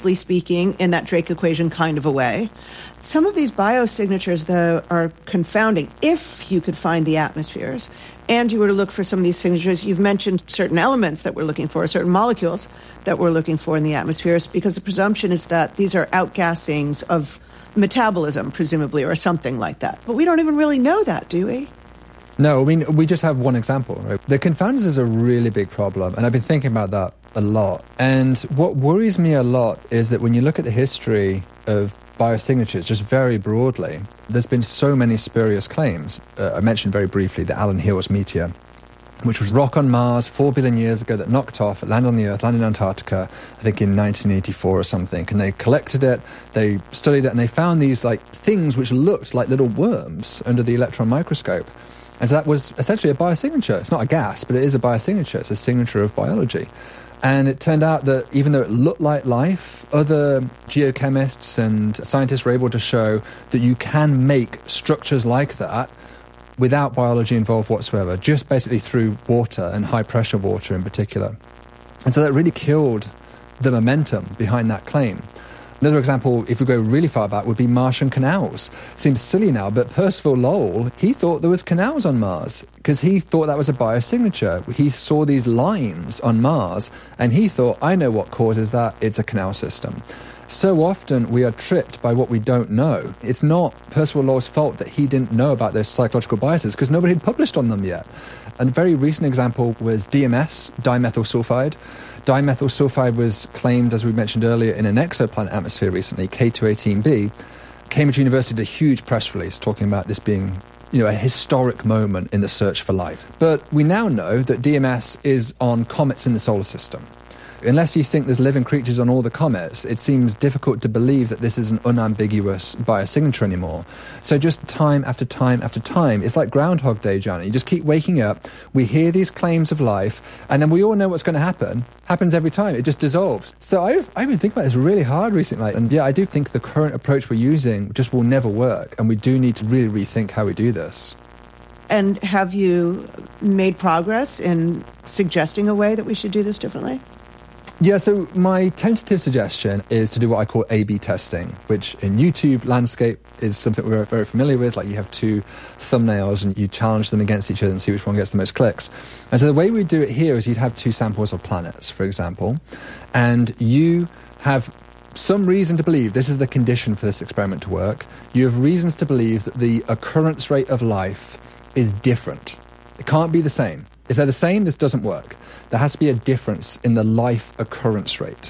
loosely speaking, in that Drake equation kind of a way. Some of these biosignatures, though, are confounding. If you could find the atmospheres and you were to look for some of these signatures, you've mentioned certain elements that we're looking for, certain molecules that we're looking for in the atmospheres, because the presumption is that these are outgassings of metabolism, presumably, or something like that. But we don't even really know that, do we? No, I mean, we just have one example, right? The confounders is a really big problem, and I've been thinking about that a lot. And what worries me a lot is that when you look at the history of biosignatures, just very broadly, there's been so many spurious claims. I mentioned very briefly the Alan Hills meteor, which was rock on Mars 4 billion years ago that knocked off, it landed on the Earth, landed in Antarctica, I think in 1984 or something. And they collected it, they studied it, and they found these like things which looked like little worms under the electron microscope. And so that was essentially a biosignature. It's not a gas, but it is a biosignature. It's a signature of biology. And it turned out that even though it looked like life, other geochemists and scientists were able to show that you can make structures like that without biology involved whatsoever, just basically through water and high-pressure water in particular. And so that really killed the momentum behind that claim. Another example, if we go really far back, would be Martian canals. Seems silly now, but Percival Lowell, he thought there was canals on Mars because he thought that was a biosignature. He saw these lines on Mars and he thought, I know what causes that, it's a canal system. So often we are tripped by what we don't know. It's not Percival Lowell's fault that he didn't know about those psychological biases because nobody had published on them yet. A very recent example was DMS, dimethyl sulfide. Dimethyl sulfide was claimed, as we mentioned earlier, in an exoplanet atmosphere recently, K218b. Cambridge University did a huge press release talking about this being, a historic moment in the search for life. But we now know that DMS is on comets in the solar system. Unless you think there's living creatures on all the comets, it seems difficult to believe that this is an unambiguous biosignature anymore. So just time after time after time, it's like Groundhog Day, Johnny. You just keep waking up, we hear these claims of life, and then we all know what's going to happen. Happens every time. It just dissolves. So I've been thinking about this really hard recently. And yeah, I do think the current approach we're using just will never work, and we do need to really rethink how we do this. And have you made progress in suggesting a way that we should do this differently? Yeah, so my tentative suggestion is to do what I call A/B testing, which in YouTube landscape is something we're very familiar with. Like you have two thumbnails and you challenge them against each other and see which one gets the most clicks. And so the way we do it here is you'd have two samples of planets, for example, and you have some reason to believe this is the condition for this experiment to work. You have reasons to believe that the occurrence rate of life is different. It can't be the same. If they're the same, this doesn't work. There has to be a difference in the life occurrence rate.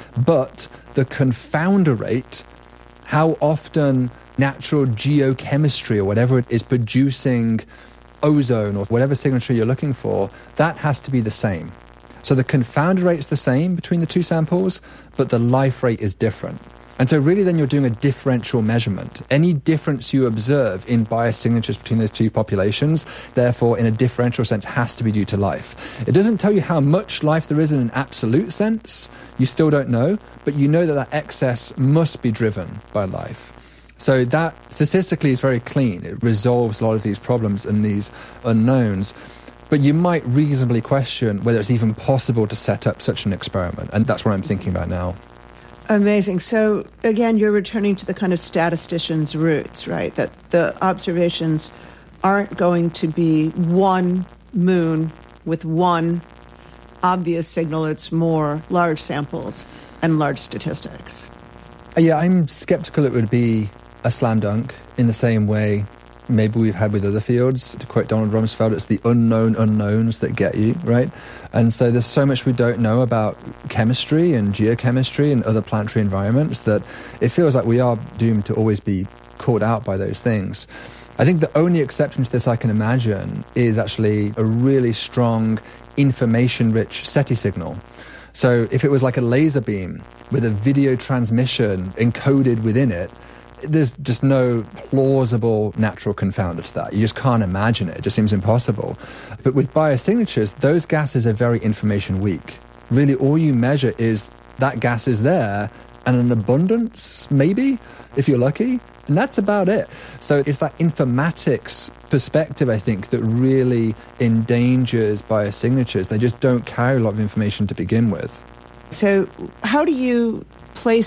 But the confounder rate, how often natural geochemistry or whatever it is producing ozone or whatever signature you're looking for, that has to be the same. So the confounder rate's the same between the two samples, but the life rate is different. And so really then you're doing a differential measurement. Any difference you observe in biosignatures between those two populations, therefore in a differential sense, has to be due to life. It doesn't tell you how much life there is in an absolute sense. You still don't know, but you know that that excess must be driven by life. So that statistically is very clean. It resolves a lot of these problems and these unknowns. But you might reasonably question whether it's even possible to set up such an experiment. And that's what I'm thinking about now. Amazing. So, again, you're returning to the kind of statistician's roots, right? That the observations aren't going to be one moon with one obvious signal. It's more large samples and large statistics. Yeah, I'm skeptical it would be a slam dunk in the same way maybe we've had with other fields. To quote Donald Rumsfeld, it's the unknown unknowns that get you, right? And so there's so much we don't know about chemistry and geochemistry and other planetary environments that it feels like we are doomed to always be caught out by those things. I think the only exception to this I can imagine is actually a really strong information-rich SETI signal. So if it was like a laser beam with a video transmission encoded within it, there's just no plausible natural confounder to that. You just can't imagine it. It just seems impossible. But with biosignatures, those gases are very information weak. Really, all you measure is that gas is there and an abundance, maybe, if you're lucky. And that's about it. So it's that informatics perspective, I think, that really endangers biosignatures. They just don't carry a lot of information to begin with. So how do you place